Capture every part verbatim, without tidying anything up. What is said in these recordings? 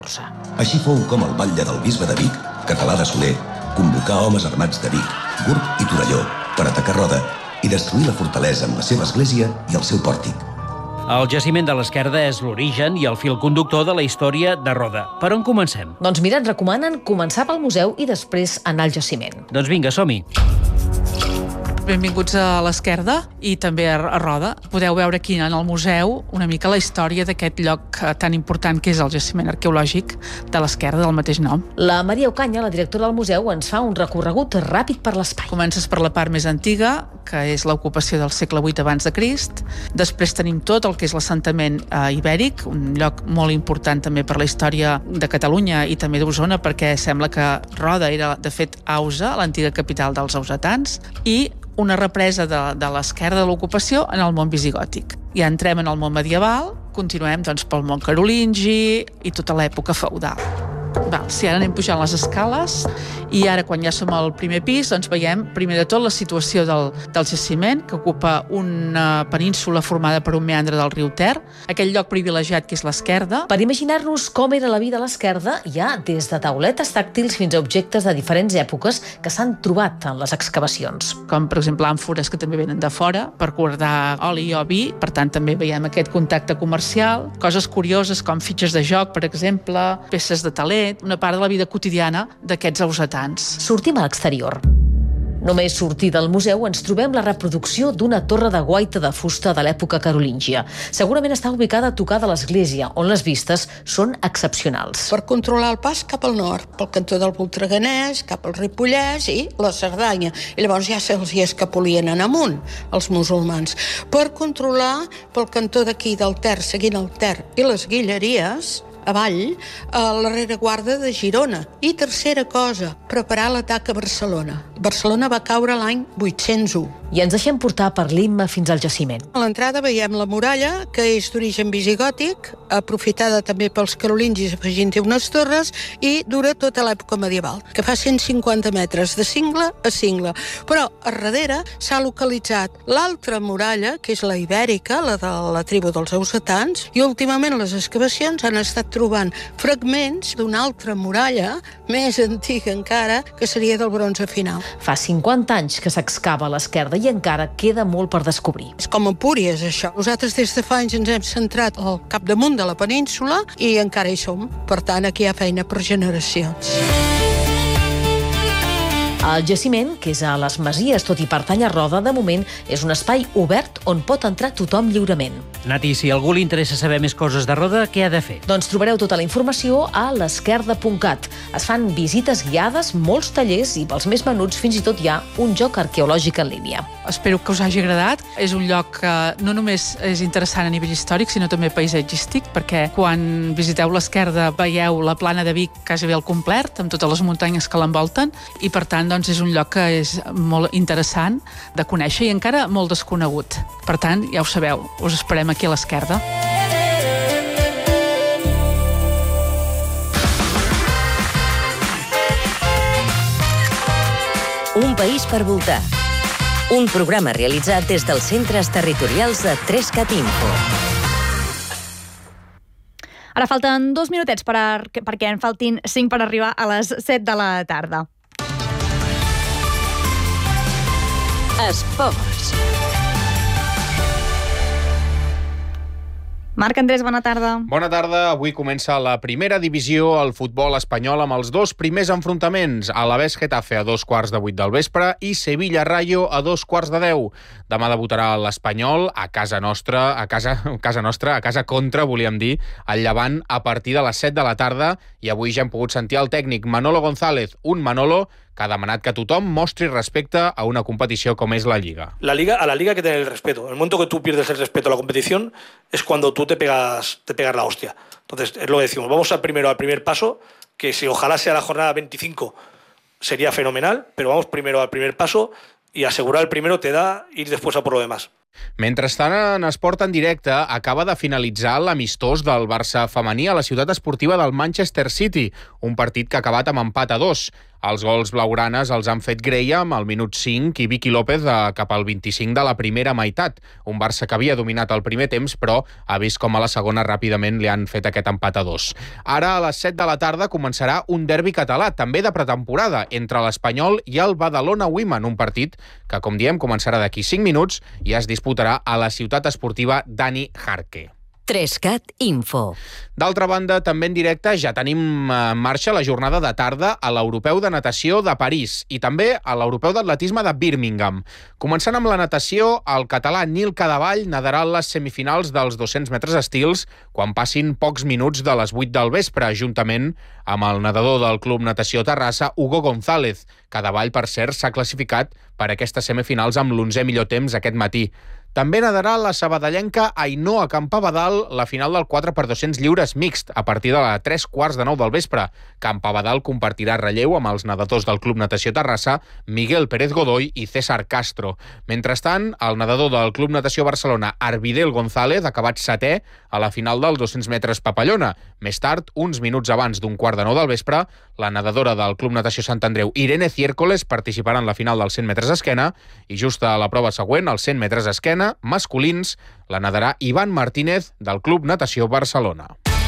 Així fou com el batlle del bisbe de Vic, Català de Soler, convocà homes armats de Vic, Gurb i Torelló per atacar Roda i destruir la fortalesa amb la seva església i el seu pòrtic. El jaciment de l'Esquerda és l'origen i el fil conductor de la història de Roda. Per on comencem? Doncs mira, ens recomanen començar pel museu i després anar al jaciment. Doncs vinga, som-hi. Benvinguts a l'Esquerda i també a Roda. Podeu veure aquí en el museu una mica la història d'aquest lloc tan important que és el jaciment arqueològic de l'Esquerda del mateix nom. La Maria Ocaña, la directora del museu, ens fa un recorregut ràpid per l'espai. Comences per la part més antiga, que és l'ocupació del segle vuit abans de Crist. Després tenim tot el que és l'assentament eh, ibèric, un lloc molt important també per la història de Catalunya i també d'Osona, perquè sembla que Roda era, de fet, Ausa, l'antiga capital dels ausetans, i una represa de, de l'esquerda de l'ocupació en el món visigòtic. Ja entrem en el món medieval, continuem doncs, pel món carolingi i tota l'època feudal. Val, si ara anem pujant les escales i ara quan ja som al primer pis doncs veiem primer de tot la situació del, del jaciment, que ocupa una península formada per un meandre del riu Ter, aquell lloc privilegiat que és l'Esquerda. Per imaginar-nos com era la vida a l'Esquerda hi ha des de tauletes tàctils fins a objectes de diferents èpoques que s'han trobat en les excavacions. Com per exemple àmfores que també venen de fora per guardar oli o vi, per tant també veiem aquest contacte comercial, coses curioses com fitxes de joc, per exemple, peces de taler, una part de la vida quotidiana d'aquests ausetans. Sortim a l'exterior. Només sortir del museu ens trobem la reproducció d'una torre de guaita de fusta de l'època carolíngia. Segurament està ubicada a tocar de l'església, on les vistes són excepcionals. Per controlar el pas cap al nord, pel cantó del Voltreganès, cap al Ripollès i la Cerdanya. I llavors ja se'ls hi escapolien en amunt, els musulmans. Per controlar pel cantó d'aquí del Ter, seguint el Ter i les Guilleries, avall, a la rereguarda de Girona. I tercera cosa, preparar l'atac a Barcelona. Barcelona va caure l'any vuit-cents u. I ens deixem portar per l'Imma fins al jaciment. A l'entrada veiem la muralla, que és d'origen visigòtic, aprofitada també pels carolingis afegint-hi unes torres, i dura tota l'època medieval, que fa cent cinquanta metres de cingle a cingle. Però a darrere s'ha localitzat l'altra muralla, que és la ibèrica, la de la tribu dels ausetans, i últimament les excavacions han estat trobant fragments d'una altra muralla, més antiga encara, que seria del bronze final. Fa cinquanta anys que s'excava a l'Esquerda i encara queda molt per descobrir. És com Empúries, això. Nosaltres des de fa anys ens hem centrat al capdamunt de la península i encara hi som. Per tant, aquí hi ha feina per generacions. El jaciment, que és a les Masies, tot i pertany a Roda, de moment és un espai obert on pot entrar tothom lliurement. Nati, si a algú li interessa saber més coses de Roda, què ha de fer? Doncs trobareu tota la informació a l'esquerda punt cat. Es fan visites guiades, molts tallers i pels més menuts fins i tot hi ha un joc arqueològic en línia. Espero que us hagi agradat. És un lloc que no només és interessant a nivell històric, sinó també paisatgístic, perquè quan visiteu l'Esquerda veieu la plana de Vic quasi bé al complet, amb totes les muntanyes que l'envolten, i per tant doncs, és un lloc que és molt interessant de conèixer i encara molt desconegut. Per tant, ja ho sabeu, us esperem aquí a l'Esquerda. Un país per voltar. Un programa realitzat des dels centres territorials de Trescat Info. Ara falten dos minutets per a, perquè en faltin cinc per arribar a les set de la tarda. Esports. Marc Andrés, bona tarda. Bona tarda. Avui comença la primera divisió al futbol espanyol amb els dos primers enfrontaments. Alavés Getafe a dos quarts de vuit del vespre i Sevilla Rayo a dos quarts de deu. Demà debutarà l'Espanyol a casa nostra, a casa, a casa nostra, a casa contra, volíem dir, al Llevant a partir de les set de la tarda. I avui ja hem pogut sentir el tècnic Manolo González, un Manolo que ha demanat que tothom mostri respecte a una competició com és la Liga. La Liga, a la Liga hay que tener el respeto. En el momento que tú pierdes el respeto a la competición es cuando tú te pegas, te pegas la hostia. Entonces, es lo que decimos. Vamos a primero al primer paso, que si ojalá sea la jornada veinticinco sería fenomenal, pero vamos primero al primer paso y asegurar el primero te da ir después a por lo demás. Mentrestant, en esport en directe, acaba de finalitzar l'amistós del Barça femení a la ciutat esportiva del Manchester City, un partit que ha acabat amb empat a dos. Els gols blaugranes els han fet Graham al minut cinc i Vicky López cap al vint-i-cinc de la primera meitat. Un Barça que havia dominat el primer temps, però ha vist com a la segona ràpidament li han fet aquest empat a dos. Ara, a les set de la tarda, començarà un derbi català, també de pretemporada, entre l'Espanyol i el Badalona Women, un partit que, com diem, començarà d'aquí cinc minuts i es disputarà a la ciutat esportiva Dani Jarque. Trescat Info. D'altra banda, també en directe ja tenim en marxa la jornada de tarda a l'Europeu de Natació de París i també a l'Europeu d'Atletisme de Birmingham. Començant amb la natació, el català Nil Cadavall nadarà les semifinals dels dos-cents metres estils quan passin pocs minuts de les vuit del vespre, juntament amb el nedador del Club Natació Terrassa, Hugo González. Cadavall, per cert, s'ha classificat per aquestes semifinals amb l'onzè millor temps aquest matí. També nadarà la sabadellenca Ainhoa Campabadal la final del quatre per dos-cents lliures mixt a partir de la tres quarts de nou del vespre. Campabadal compartirà relleu amb els nedadors del Club Natació Terrassa, Miguel Pérez Godoy i César Castro. Mentrestant, el nedador del Club Natació Barcelona, Arvidel González, ha acabat setè a la final dels dos-cents metres papallona. Més tard, uns minuts abans d'un quart de nou del vespre, la nedadora del Club Natació Sant Andreu, Irene Ciércoles, participarà en la final dels cent metres esquena i just a la prova següent, els cent metres esquena, masculins, la nadarà Ivan Martínez del Club Natació Barcelona.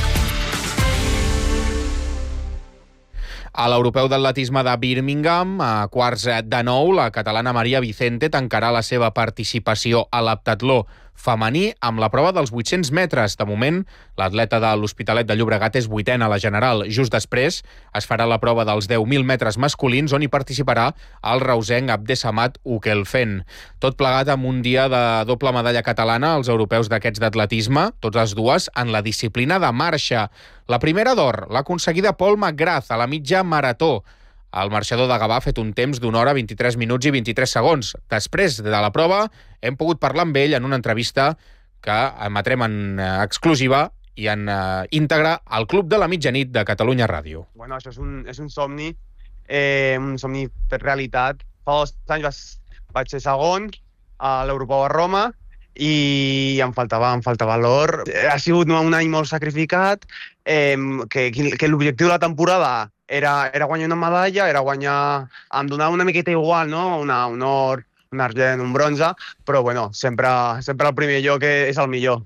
A l'Europeu d'Atletisme de Birmingham, a quarts de nou, la catalana Maria Vicente tancarà la seva participació a l'heptatló femení amb la prova dels vuit-cents metres. De moment, l'atleta de l'Hospitalet de Llobregat és vuitena a la general. Just després es farà la prova dels deu mil metres masculins, on hi participarà el reusenc Abdesamat Ukelfen. Tot plegat amb un dia de doble medalla catalana als europeus d'aquests d'atletisme, totes dues en la disciplina de marxa. La primera d'or l'ha aconseguida Paul McGrath a la mitja marató. El marxador de Gavà ha fet un temps d'una hora, vint-i-tres minuts i vint-i-tres segons. Després de la prova, hem pogut parlar amb ell en una entrevista que emetrem en exclusiva i en uh, íntegra al Club de la Mitjanit de Catalunya Ràdio. Bueno, això és un, és un somni, eh, un somni per realitat. Fa dos anys vaig, vaig ser segon a l'Europeu a Roma i em faltava, em faltava l'or. Ha sigut un any molt sacrificat, eh, que, que l'objectiu de la temporada era, era guanyar una medalla, era guanyar... Em donava una miqueta igual, no? Una, un or, un argent, un bronze, però bueno, sempre, sempre el primer lloc és el millor.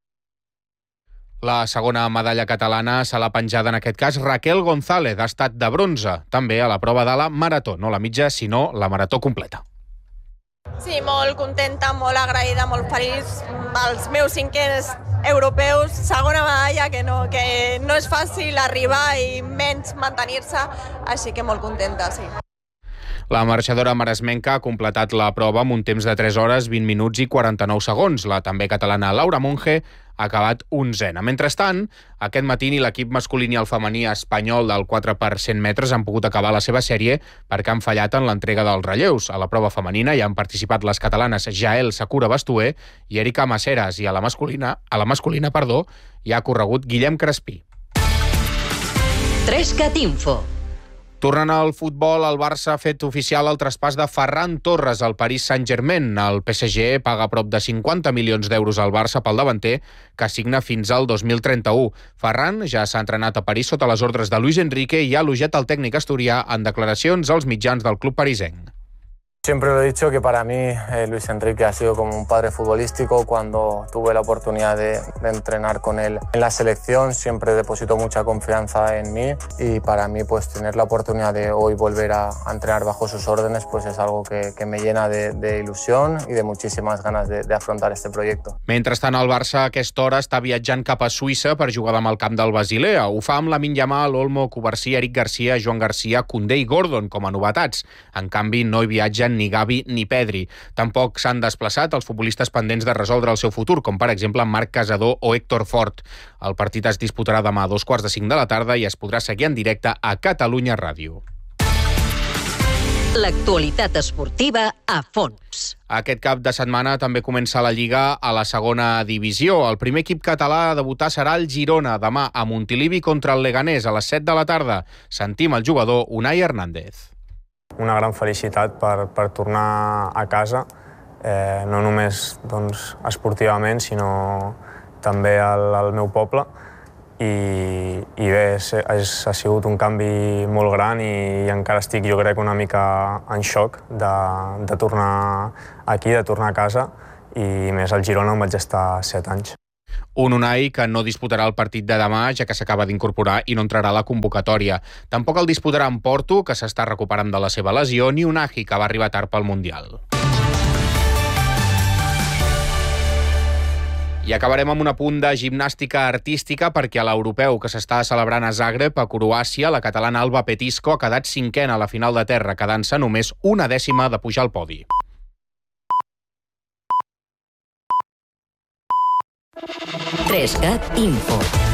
La segona medalla catalana se l'ha penjada en aquest cas Raquel González, ha estat de bronze, també a la prova de la marató, no la mitja, sinó la marató completa. Sí, molt contenta, molt agraïda, molt feliç. Els meus cinquens europeus, segona medalla, que no, que no és fàcil arribar i menys mantenir-se, així que molt contenta, sí. La marxadora maresmenca ha completat la prova amb un temps de tres hores, vint minuts i quaranta-nou segons. La també catalana Laura Monge ha acabat onzena. Mentrestant, aquest matí ni l'equip masculí ni el femení espanyol del quatre per cent metres han pogut acabar la seva sèrie perquè han fallat en l'entrega dels relleus. A la prova femenina hi han participat les catalanes Jael Sakura Bastuer i Erika Maceras, i a la masculina, a la masculina, perdó, hi ha corregut Guillem Crespí. Trescat Info. Tornant al futbol, el Barça ha fet oficial el traspàs de Ferran Torres al Paris Saint-Germain. El P S G paga prop de cinquanta milions d'euros al Barça pel davanter, que signa fins al dos mil trenta-u. Ferran ja s'ha entrenat a París sota les ordres de Luis Enrique i ha elogiat el tècnic asturià en declaracions als mitjans del club parisenc. Siempre lo he dicho que para mí eh, Luis Enrique ha sido como un padre futbolístico. Cuando tuve la oportunidad de, de entrenar con él en la selección, siempre depositó mucha confianza en mí, y para mí pues tener la oportunidad de hoy volver a, a entrenar bajo sus órdenes pues es algo que, que me llena de, de ilusión y de muchísimas ganas de, de afrontar este proyecto. Mentrestant, el Barça a aquesta hora està viatjant cap a Suïssa per jugar amb el camp del Basilea. Ho fa amb Lamine Yamal, Olmo, Cubarsí, Eric Garcia, Joan Garcia, Koundé i Gordon com a novetats. En canvi, no hi viatgen ni Gavi ni Pedri. Tampoc s'han desplaçat els futbolistes pendents de resoldre el seu futur, com per exemple Marc Casador o Héctor Fort. El partit es disputarà demà a dos quarts de cinc de la tarda i es podrà seguir en directe a Catalunya Ràdio. L'actualitat esportiva a fons. Aquest cap de setmana també comença la Lliga a la segona divisió. El primer equip català a debutar serà el Girona, demà a Montilivi contra el Leganés a les set de la tarda. Sentim el jugador Unai Hernández. Una gran felicitat per, per tornar a casa. eh, no només doncs, esportivament, sinó també al, al meu poble. I, i bé, és, és, ha sigut un canvi molt gran i encara estic, jo crec, una mica en xoc de, de tornar aquí, de tornar a casa, i més al Girona on vaig estar set anys. Un Unai que no disputarà el partit de demà, ja que s'acaba d'incorporar i no entrarà a la convocatòria. Tampoc el disputarà en Porto, que s'està recuperant de la seva lesió, ni Unai, que va arribar tard pel Mundial. I acabarem amb un apunt de gimnàstica artística perquè a l'europeu que s'està celebrant a Zagreb, a Croàcia, la catalana Alba Petisco ha quedat cinquena a la final de terra, quedant-se només una dècima de pujar al podi. tres cat Info.